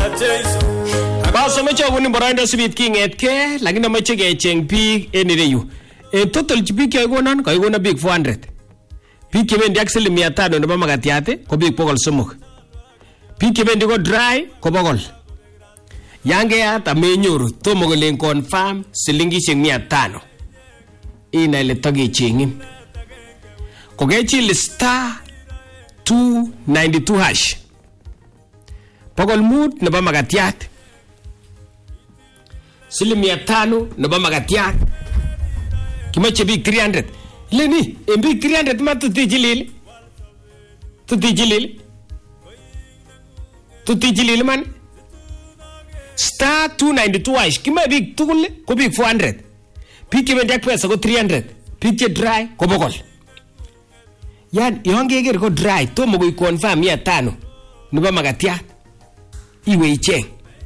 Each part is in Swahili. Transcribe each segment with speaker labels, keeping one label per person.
Speaker 1: Basa meche akuni boroindo sibit kingetke lakini meche kecheng biik en ireyu. Total biik chekikonon kakikonon biik 400. Biik chebendi ak siling 500 nebo makatiat ko biik 300. Biik chebendi ko dry ko 100. Yan keyat amenyoru tomo kolen confirm silingishek 500. Ina ile takechengin. Kokechil *292#. Pokol mut nebo makatiat. Siling 500 nebo makatiat. Kimache biik 300. Leni, en biik 300 ma tutichilil. Tutichilil man. *292#. Kima biik tugul ko biik 400. Biik chebendi ak pesa ko 300. Biik che dry ko 100. Yan, yon keker ko dry, tomo koi confirm 500 nebo makatiat. Iwe icheng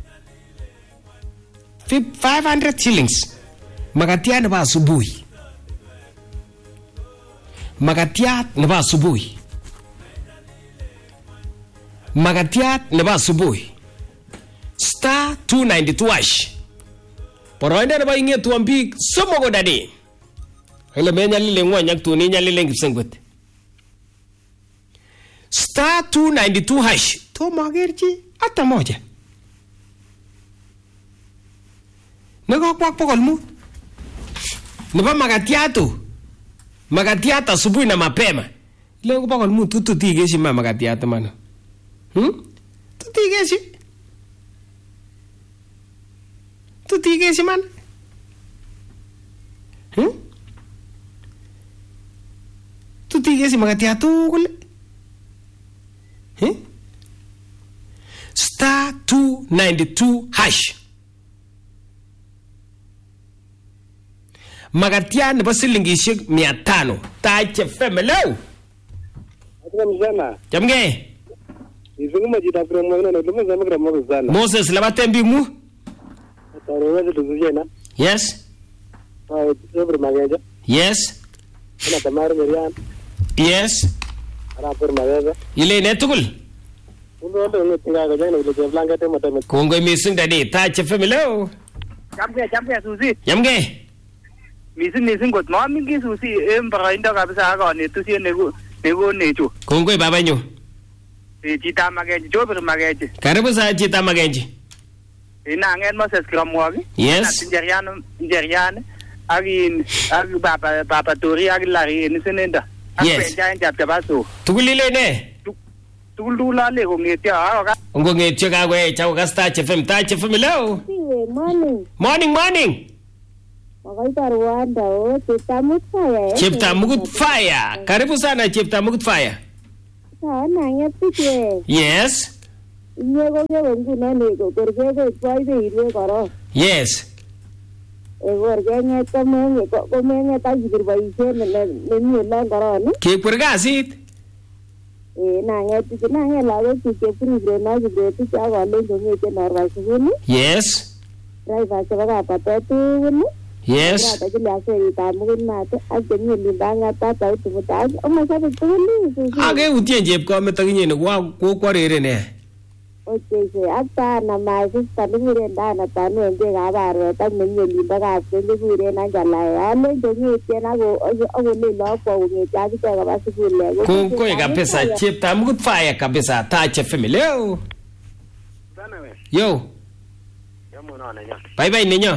Speaker 1: 500 shillings. Makatiat nebo asubuhi. Makatiat nebo asubuhi. Makatiat nebo asubuhi. *292#. Boroindo nebo ingetuan biik somok dadi. Hele menyalile ngwony ak tuni nyalile kipsengwet. *292#. Tomo akerchi hata moja. Nekakwak 500. Nebo makatiatu. Makatiat asubuhi na mapema. Leo 500 tututigeshi makatiat mano. Tutigeshi man. Tutigeshi makatiat tugul. *292#. Makatiat nebo silingishek 500. Tache femelo. Jamge. Moses labaten biik mu. Yes. Yes. Yes. Ile ne tugul. Kongo mising dadi Tache femelo.
Speaker 2: Jamge Susi.
Speaker 1: Jamge.
Speaker 2: Mising kot mamingi Susi boroindo kabisa akanetusie nego nechu.
Speaker 1: Kongoi babanyu.
Speaker 2: Chita magenji jobir magenji.
Speaker 1: Karibu sana chita magenji.
Speaker 2: Nangen Moses Kramwagi.
Speaker 1: Yes.
Speaker 2: Njerian ak Papa Tori ak Larry ni senenda.
Speaker 1: Yes.
Speaker 2: Ak Jabaso.
Speaker 1: Tugulile ne?
Speaker 2: Tugululale kongetyo aka.
Speaker 1: Ngongetyo kagoe chao Tache FM. Tache FM leo. Morning. Cheptamukut Fire. Karibu sana Cheptamukut Fire. Yes. Yes. Kekwer kasit. Yes. Yes. Age utien chepkomet akinye ne kokwarere ne.
Speaker 3: Okay, after na my sister niguren na tanu ende gabar ta menye limba ga niguren na jala. Ale dongi tena go le lo ko nge jaji ka ba sikule.
Speaker 1: Kongoi kabisa Cheptamukut Fire kabisa Tache FM leo. Yo.
Speaker 2: Yamu na nyo.
Speaker 1: Bye ninyo.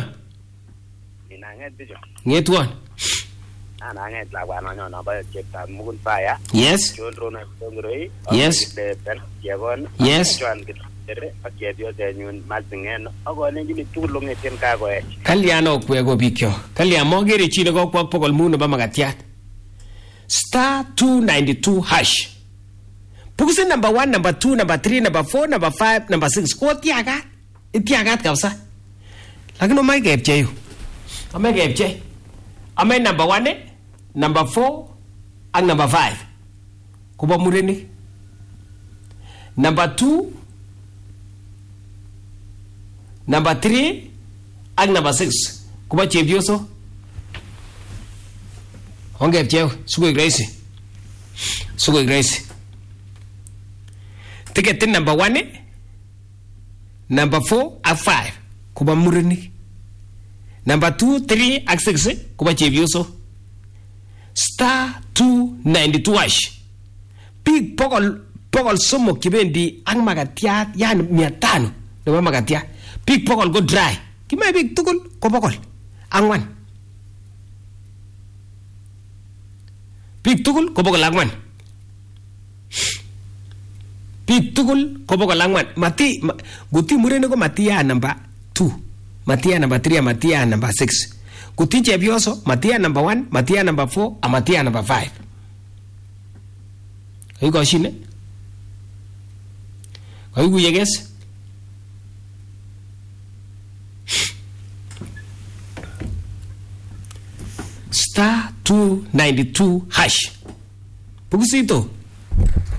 Speaker 1: Ngetwon.
Speaker 2: Nget la bwana nyo na ba Cheptamukut Fire.
Speaker 1: Yes.
Speaker 2: Chondro na tongroi.
Speaker 1: Yes. Yes. Kaliano kwego bikyo. Kalian mogere chine ko kwak 500 nebo makatiat. *292#. Pukuse number 1, number 2, number 3, number 4, number 5, number 6 ko tiagat. Itiagat kabisa. Lakini umay kepche yu. Umay kepche. Umay number 1, number 4, ak number 5. Kuba mureni. Number 2, number 3, ak number 6. Kuba chepyoso. Ongep cheo, sugoi Grace. Ticket number 1, number 4 ak 5 koba murenik, number 2, 3 ak 6 koba chepyoso. Star 292 hash. Big pokol somok kibendi ak magatiat, yani 500 nebo magatiat. Big pokol go dry. Kimai big tugul ko pokol. Angwan. Big tugul ko pokol angwan. Big tugul ko pokol angwan. Mati guti murene ko matia number 2, matia number 3, matia number 6. Guti chepyoso matia number 1, matia number 4, a matia number 5. Ayuko shine. Ayuko yeges. Star 292 hash. Pugusito.